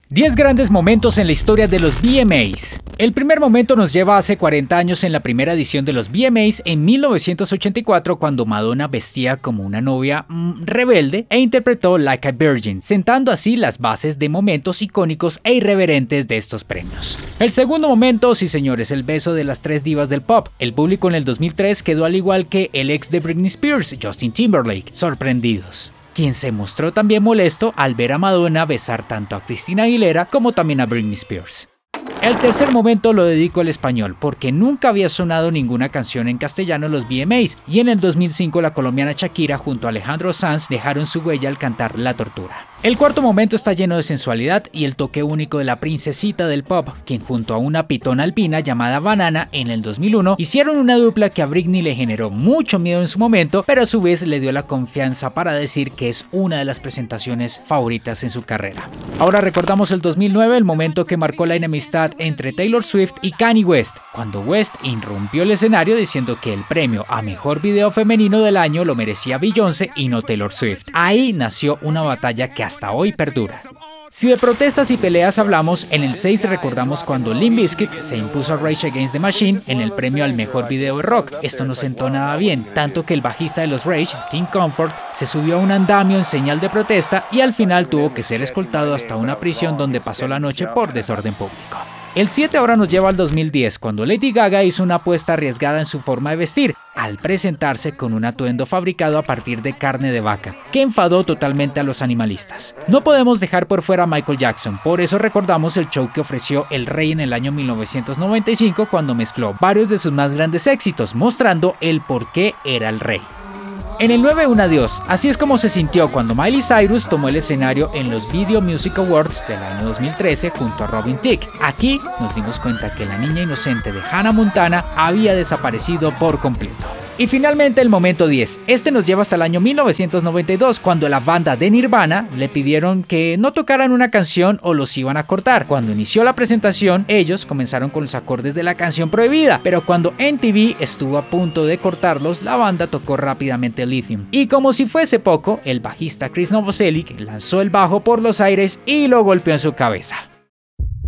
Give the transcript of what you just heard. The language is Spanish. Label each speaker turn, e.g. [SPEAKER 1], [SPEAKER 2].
[SPEAKER 1] 10 grandes momentos en la historia de los VMAs. El primer momento nos lleva hace 40 años en la primera edición de los VMAs en 1984, cuando Madonna vestía como una novia rebelde e interpretó Like a Virgin, sentando así las bases de momentos icónicos e irreverentes de estos premios. El segundo momento, sí señores, el beso de las tres divas del pop. El público en el 2003 quedó al igual que el ex de Britney Spears, Justin Timberlake, sorprendidos, quien se mostró también molesto al ver a Madonna besar tanto a Christina Aguilera como también a Britney Spears. El tercer momento lo dedico al español, porque nunca había sonado ninguna canción en castellano en los VMAs, y en el 2005 la colombiana Shakira junto a Alejandro Sanz dejaron su huella al cantar La Tortura. El cuarto momento está lleno de sensualidad y el toque único de la princesita del pop, quien junto a una pitona alpina llamada Banana en el 2001 hicieron una dupla que a Britney le generó mucho miedo en su momento, pero a su vez le dio la confianza para decir que es una de las presentaciones favoritas en su carrera. Ahora recordamos el 2009, el momento que marcó la enemistad entre Taylor Swift y Kanye West, cuando West irrumpió el escenario diciendo que el premio a mejor video femenino del año lo merecía Beyoncé y no Taylor Swift. Ahí nació una batalla que hasta hoy perdura. Si de protestas y peleas hablamos, en el 6 recordamos cuando Limp Bizkit se impuso a Rage Against the Machine en el premio al mejor video de rock. Esto no sentó nada bien, tanto que el bajista de los Rage, Tim Comfort, se subió a un andamio en señal de protesta y al final tuvo que ser escoltado hasta una prisión donde pasó la noche por desorden público. El 7 ahora nos lleva al 2010, cuando Lady Gaga hizo una apuesta arriesgada en su forma de vestir, al presentarse con un atuendo fabricado a partir de carne de vaca, que enfadó totalmente a los animalistas. No podemos dejar por fuera a Michael Jackson, por eso recordamos el show que ofreció El Rey en el año 1995, cuando mezcló varios de sus más grandes éxitos, mostrando el por qué era el rey. En el 9, un adiós. Así es como se sintió cuando Miley Cyrus tomó el escenario en los Video Music Awards del año 2013 junto a Robin Thicke. Aquí nos dimos cuenta que la niña inocente de Hannah Montana había desaparecido por completo. Y finalmente el momento 10. Este nos lleva hasta el año 1992, cuando la banda de Nirvana le pidieron que no tocaran una canción o los iban a cortar. Cuando inició la presentación, ellos comenzaron con los acordes de la canción prohibida, pero cuando MTV estuvo a punto de cortarlos, la banda tocó rápidamente Lithium. Y como si fuese poco, el bajista Chris Novoselic lanzó el bajo por los aires y lo golpeó en su cabeza.